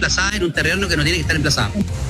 emplazada en un terreno que no tiene que estar emplazada.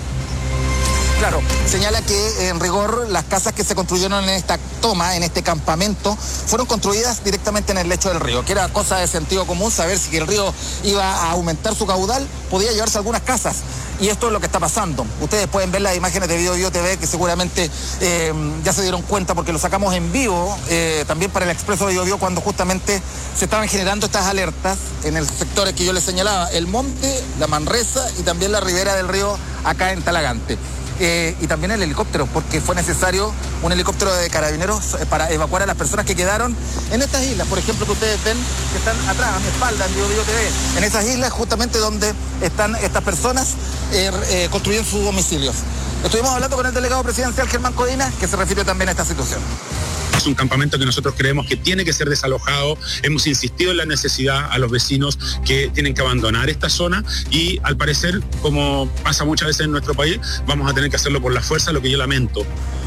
Claro, señala que en rigor las casas que se construyeron en esta toma, en este campamento, fueron construidas directamente en el lecho del río, que era cosa de sentido común saber si el río iba a aumentar su caudal, podía llevarse algunas casas. Y esto es lo que está pasando. Ustedes pueden ver las imágenes de Bio Bio TV, que seguramente ya se dieron cuenta porque lo sacamos en vivo, también para el Expreso de Bio Bio, cuando justamente se estaban generando estas alertas en el sectores que yo les señalaba, el monte, la Manresa y también la ribera del río acá en Talagante. Y también el helicóptero, porque fue necesario un helicóptero de carabineros para evacuar a las personas que quedaron en estas islas, por ejemplo, que ustedes ven que están atrás, a mi espalda, en Bio Bio TV, en esas islas justamente donde están estas personas construyendo sus domicilios. Estuvimos hablando con el delegado presidencial Germán Codina, que se refirió también a esta situación. Es un campamento que nosotros creemos que tiene que ser desalojado. Hemos insistido en la necesidad a los vecinos que tienen que abandonar esta zona y al parecer, como pasa muchas veces en nuestro país, vamos a tener que hacerlo por la fuerza, lo que yo lamento.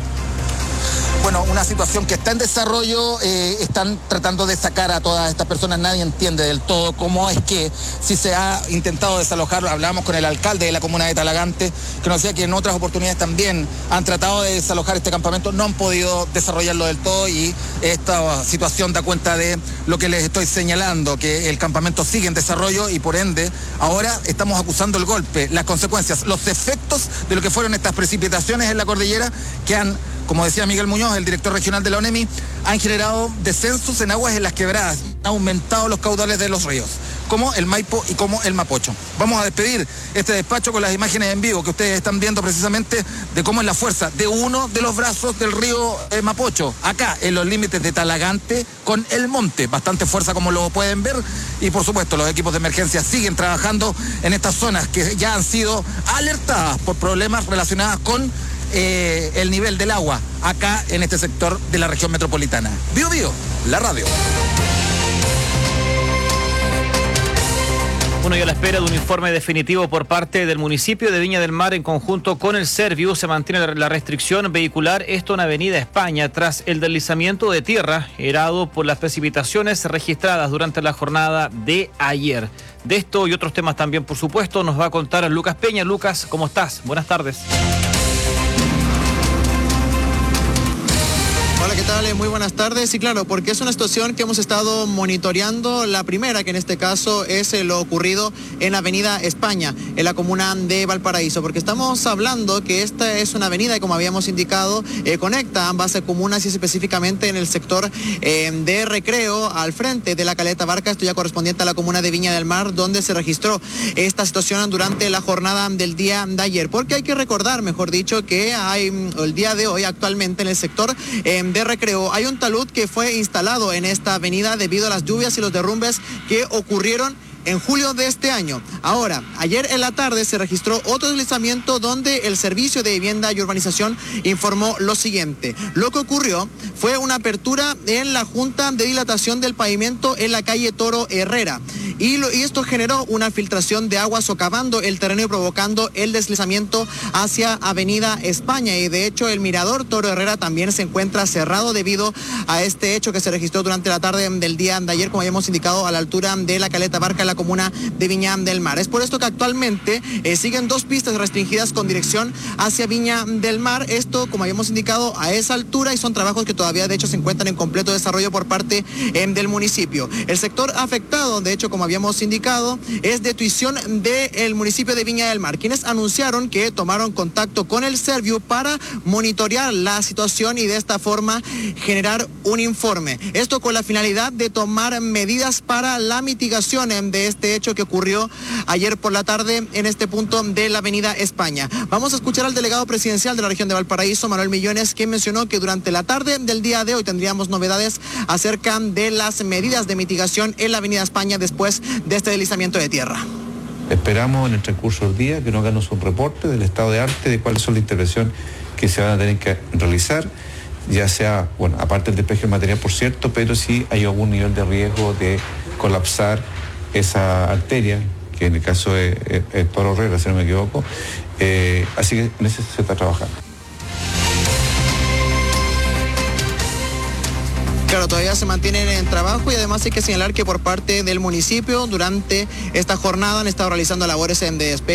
Bueno, una situación que está en desarrollo, están tratando de sacar a todas estas personas, nadie entiende del todo cómo es que si se ha intentado desalojar. Hablábamos con el alcalde de la comuna de Talagante, que nos decía que en otras oportunidades también han tratado de desalojar este campamento, no han podido desarrollarlo del todo y esta situación da cuenta de lo que les estoy señalando, que el campamento sigue en desarrollo y por ende ahora estamos acusando el golpe, las consecuencias, los efectos de lo que fueron estas precipitaciones en la cordillera que han, como decía Miguel Muñoz, el director regional de la ONEMI, han generado descensos en aguas en las quebradas, han aumentado los caudales de los ríos, como el Maipo y como el Mapocho. Vamos a despedir este despacho con las imágenes en vivo que ustedes están viendo precisamente de cómo es la fuerza de uno de los brazos del río Mapocho, acá en los límites de Talagante con el monte. Bastante fuerza como lo pueden ver y por supuesto los equipos de emergencia siguen trabajando en estas zonas que ya han sido alertadas por problemas relacionados con el nivel del agua acá en este sector de la región metropolitana. Bio Bio, la radio. Bueno, y a la espera de un informe definitivo por parte del municipio de Viña del Mar en conjunto con el Serviu, se mantiene la restricción vehicular, esto en Avenida España, tras el deslizamiento de tierra generado por las precipitaciones registradas durante la jornada de ayer. De esto y otros temas también, por supuesto, nos va a contar Lucas Peña. Lucas, ¿cómo estás? Buenas tardes. Hola, ¿qué tal? Muy buenas tardes. Y claro, porque es una situación que hemos estado monitoreando. La primera, que en este caso es lo ocurrido en la Avenida España, en la comuna de Valparaíso, porque estamos hablando que esta es una avenida, como habíamos indicado, conecta ambas comunas y específicamente en el sector de Recreo, al frente de la Caleta Barca, esto ya correspondiente a la comuna de Viña del Mar, donde se registró esta situación durante la jornada del día de ayer. Porque hay que recordar, mejor dicho, que hay el día de hoy actualmente en el sector de Recreo hay un talud que fue instalado en esta avenida debido a las lluvias y los derrumbes que ocurrieron en julio de este año. Ahora, ayer en la tarde se registró otro deslizamiento donde el Servicio de Vivienda y Urbanización informó lo siguiente. Lo que ocurrió fue una apertura en la Junta de Dilatación del Pavimento en la calle Toro Herrera. Y esto generó una filtración de agua socavando el terreno y provocando el deslizamiento hacia Avenida España. Y de hecho el mirador Toro Herrera también se encuentra cerrado debido a este hecho que se registró durante la tarde del día de ayer, como habíamos indicado, a la altura de la Caleta Barca, en la comuna de Viña del Mar. Es por esto que actualmente siguen dos pistas restringidas con dirección hacia Viña del Mar. Esto, como habíamos indicado, a esa altura, y son trabajos que todavía de hecho se encuentran en completo desarrollo por parte del municipio. El sector afectado, de hecho, como habíamos indicado, es de Tuición del municipio de Viña del Mar, quienes anunciaron que tomaron contacto con el Serviu para monitorear la situación y de esta forma generar un informe. Esto con la finalidad de tomar medidas para la mitigación de este hecho que ocurrió ayer por la tarde en este punto de la Avenida España. Vamos a escuchar al delegado presidencial de la región de Valparaíso, Manuel Millones, quien mencionó que durante la tarde del día de hoy tendríamos novedades acerca de las medidas de mitigación en la Avenida España después de este deslizamiento de tierra. Esperamos en el transcurso del día que nos hagan un reporte del estado de arte, de cuáles son las intervenciones que se van a tener que realizar, ya sea, bueno, aparte del despeje del material, por cierto, pero si hay algún nivel de riesgo de colapsar esa arteria, que en el caso de Toro Herrera, si no me equivoco, así que en eso se está trabajando. Claro, todavía se mantienen en trabajo y además hay que señalar que por parte del municipio durante esta jornada han estado realizando labores de despeje